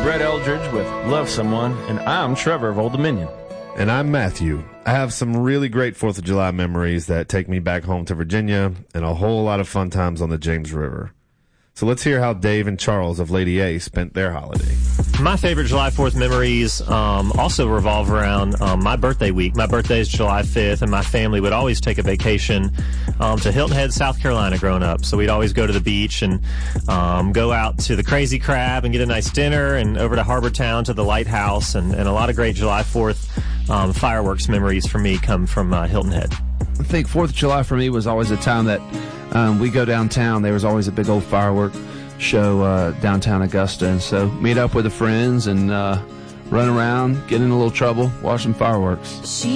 Brett Eldridge with Love Someone, and I'm Trevor of Old Dominion. And I'm Matthew. I have some really great 4th of July memories that take me back home to Virginia and a whole lot of fun times on the James River. So let's hear how Dave and Charles of Lady A spent their holiday. My favorite July 4th memories also revolve around my birthday week. My birthday is July 5th, and my family would always take a vacation to Hilton Head, South Carolina growing up. So we'd always go to the beach and go out to the Crazy Crab and get a nice dinner, and over to Harbor Town to the Lighthouse, and a lot of great July 4th fireworks memories for me come from Hilton Head. I think 4th of July for me was always a time that we go downtown. There was always a big old firework show downtown Augusta, and so meet up with the friends and run around, get in a little trouble, watch some fireworks.